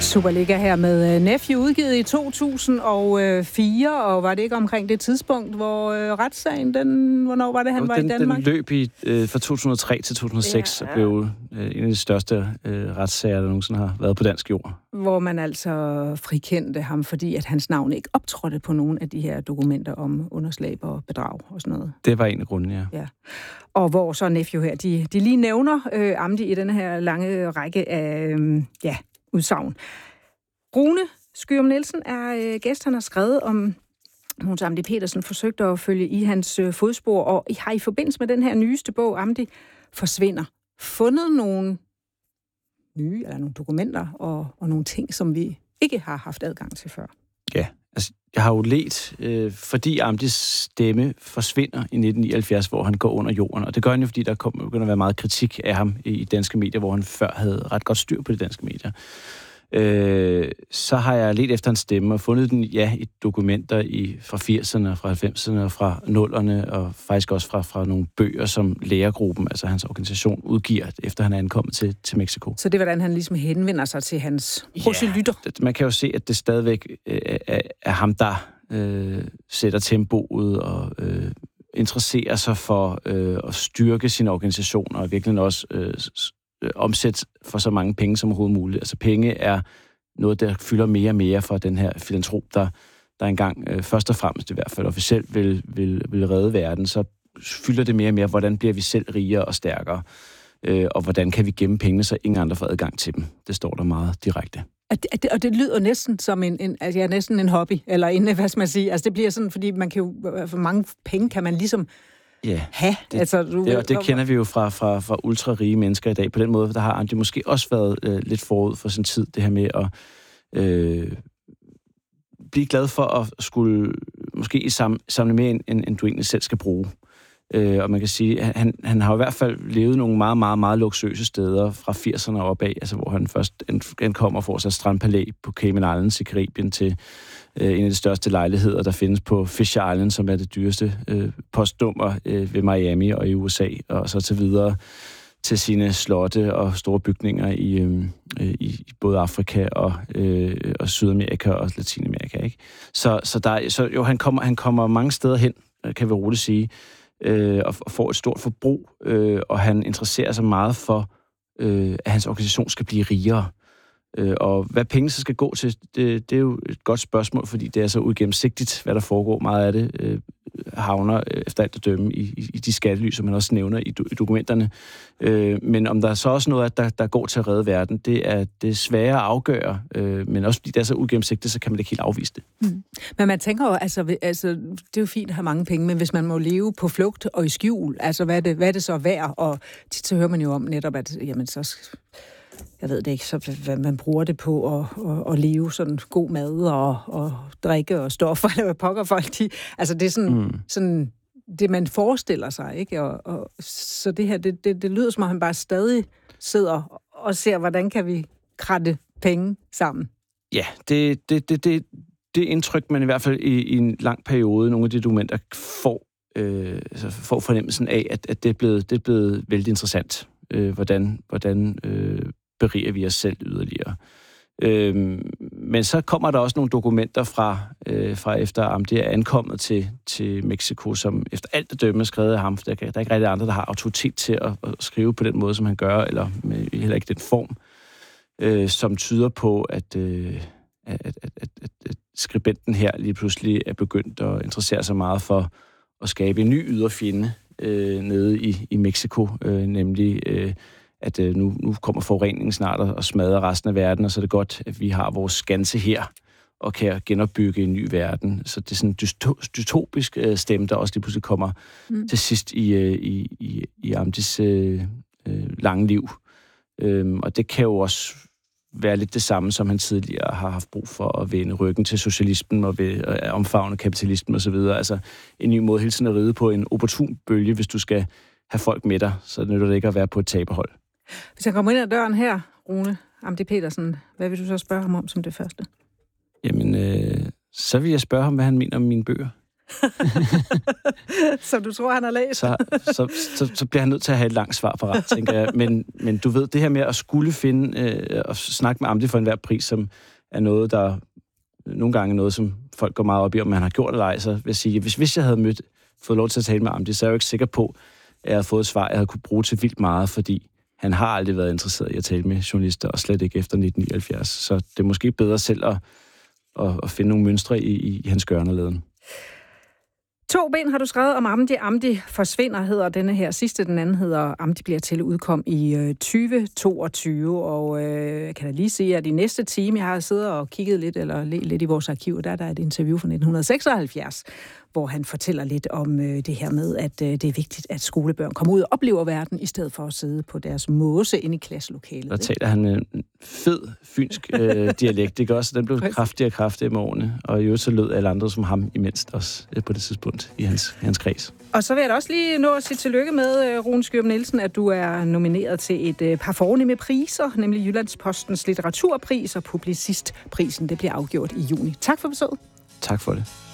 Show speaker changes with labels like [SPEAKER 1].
[SPEAKER 1] Superliga her med Nephew, udgivet i 2004, og var det ikke omkring det tidspunkt, hvor retssagen, hvornår var det, han var i Danmark?
[SPEAKER 2] Den løb fra 2003 til 2006, og blev en af de største retssager, der nogensinde har været på dansk jord.
[SPEAKER 1] Hvor man altså frikendte ham, fordi at hans navn ikke optrådte på nogen af de her dokumenter om underslag og bedrag og sådan noget.
[SPEAKER 2] Det var en af grundene, ja.
[SPEAKER 1] Og hvor så Nephew her, de lige nævner Amdi i den her lange række af udsagn. Rune Skyum Nielsen er gæst, han har skrevet om Mogens Amdi Petersen, forsøgte at følge i hans fodspor, og har i forbindelse med den her nyeste bog, Amdi forsvinder, fundet nogle nye, eller nogle dokumenter og nogle ting, som vi ikke har haft adgang til før.
[SPEAKER 2] Ja, altså jeg har jo let, fordi Amdis stemme forsvinder i 1979, hvor han går under jorden, og det gør han jo, fordi der begynder at være meget kritik af ham i danske medier, hvor han før havde ret godt styr på de danske medier. Så har jeg let efter en stemme og fundet den, i dokumenter fra 80'erne, fra 90'erne og fra 0'erne, og faktisk også fra nogle bøger, som Lærergruppen, altså hans organisation, udgiver, efter han er ankommet til Mexico.
[SPEAKER 1] Så det er, hvordan han ligesom henvender sig til hans proselytter?
[SPEAKER 2] Ja, man kan jo se, at det stadigvæk er ham, der sætter tempoet og interesserer sig for at styrke sine organisationer, og virkelig også omsætte for så mange penge som overhovedet muligt. Altså penge er noget, der fylder mere og mere for den her filantrop, der engang, først og fremmest i hvert fald officielt vil redde verden, så fylder det mere og mere, hvordan bliver vi selv rigere og stærkere, og hvordan kan vi gemme pengene, så ingen andre får adgang til dem. Det står der meget direkte.
[SPEAKER 1] Og det lyder næsten som næsten en hobby, eller en, hvad skal man sige, altså det bliver sådan, fordi man kan jo, for mange penge kan man ligesom have.
[SPEAKER 2] Det kender vi jo fra ultra-rige mennesker i dag. På den måde, der har Amdi måske også været lidt forud for sin tid, det her med at blive glad for at skulle måske samle mere, end du egentlig selv skal bruge. Og man kan sige, at han har i hvert fald levet nogle meget, meget, meget luksuriøse steder fra 80'erne og opad, altså hvor han først kommer og får sig et strandpalæ på Cayman Islands i Karibien til en af de største lejligheder, der findes på Fisher Island, som er det dyreste postnummer ved Miami og i USA, og så til videre til sine slotte og store bygninger i både Afrika og Sydamerika og Latinamerika, ikke? Så han kommer mange steder hen, kan vi roligt sige, og får et stort forbrug, og han interesserer sig meget for, at hans organisation skal blive rigere. Og hvad penge så skal gå til, det er jo et godt spørgsmål, fordi det er så uigennemsigtigt, hvad der foregår. Meget af det havner efter alt at dømme i de skattely, som man også nævner i dokumenterne. Men om der er så også noget, der går til at redde verden, det er svære at afgøre, men også fordi det er så uigennemsigtigt, så kan man ikke helt afvise det.
[SPEAKER 1] Mm. Men man tænker jo, altså, det er jo fint at have mange penge, men hvis man må leve på flugt og i skjul, altså hvad er det så værd? Og tit så hører man jo om netop, at jamen så... Jeg ved det ikke, så hvad man bruger det på at leve sådan god mad og drikke og stoffer, eller hvad pokker folk de... Altså det er sådan det, man forestiller sig, ikke? Og så det her, det lyder som om, han bare stadig sidder og ser, hvordan kan vi kratte penge sammen.
[SPEAKER 2] Ja, det indtryk, man i hvert fald i en lang periode, nogle af de dokumenter får fornemmelsen af, at det er blevet vældig interessant. Hvordan beriger vi os selv yderligere. Men så kommer der også nogle dokumenter fra efter Amdi er ankommet til Mexico, som efter alt at dømme er skrevet af ham. Der er ikke rigtig andre, der har autoritet til at skrive på den måde, som han gør, eller heller ikke den form, som tyder på, at skribenten her lige pludselig er begyndt at interessere sig meget for at skabe en ny yderfjende nede i Mexico, nemlig at nu kommer forureningen snart og smadrer resten af verden, og så er det godt, at vi har vores skanse her og kan genopbygge en ny verden. Så det er sådan en dystopisk stemme, der også lige pludselig kommer til sidst i Amdis lange liv. Og det kan jo også være lidt det samme, som han tidligere har haft brug for at vende ryggen til socialismen og ved at omfavne kapitalismen osv. Altså en ny måde hele tiden at ride på en opportun bølge, hvis du skal have folk med dig, så nytter det ikke at være på et taberhold.
[SPEAKER 1] Hvis jeg kommer ind ad døren her, Rune Amdi Petersen, hvad vil du så spørge ham om som det første?
[SPEAKER 2] Jamen, så vil jeg spørge ham, hvad han mener om mine bøger.
[SPEAKER 1] Så du tror, han har læst?
[SPEAKER 2] Så bliver han nødt til at have et langt svar parat, tænker jeg. Men du ved, det her med at skulle finde og snakke med Amdi for enhver pris, som er noget, der nogle gange er noget, som folk går meget op i, om man har gjort eller ej, så vil jeg sige, hvis jeg havde fået lov til at tale med Amdi, så er jeg jo ikke sikker på, at jeg havde fået et svar, jeg havde kunne bruge til vildt meget, fordi han har aldrig været interesseret i at tale med journalister, og slet ikke efter 1979. Så det er måske bedre selv at finde nogle mønstre i hans gøren og laden.
[SPEAKER 1] 2 bind har du skrevet om Amdi. Amdi forsvinder, hedder denne her sidste. Den anden hedder Amdi bliver til udkom i 2022. Og jeg kan da lige sige, at i næste time, jeg har siddet og kigget lidt i vores arkiv, der er et interview fra 1976, hvor han fortæller lidt om det her med, at det er vigtigt, at skolebørn kommer ud og oplever verden, i stedet for at sidde på deres måse inde i klasselokalet.
[SPEAKER 2] Der taler han med en fed fynsk dialekt, ikke også? Den blev kraftigere og kraftigere med årene, og i øvrigt så lød alle andre som ham imens også på det tidspunkt i hans kreds.
[SPEAKER 1] Og så vil jeg da også lige nå at sige tillykke med, Rune Skjørup Nielsen, at du er nomineret til et par fornemme priser, nemlig Jyllandspostens litteraturpris og Publicistprisen. Det bliver afgjort i juni. Tak for besøget.
[SPEAKER 2] Tak for det.